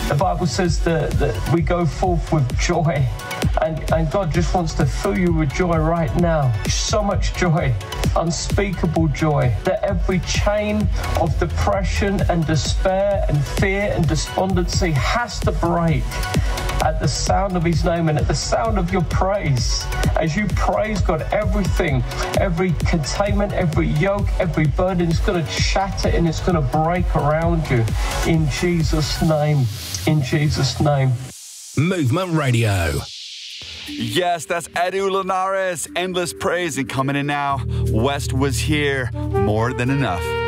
The Bible says that we go forth with joy. And God just wants to fill you with joy right now. So much joy, unspeakable joy, that every chain of depression and despair and fear and despondency has to break at the sound of his name and at the sound of your praise. As you praise God, everything, every containment, every yoke, every burden is going to shatter and it's going to break around you. In Jesus' name, in Jesus' name. Movement Radio. Yes, that's Eddie Linares, Endless Praise, and coming in now, West Was Here, More Than Enough.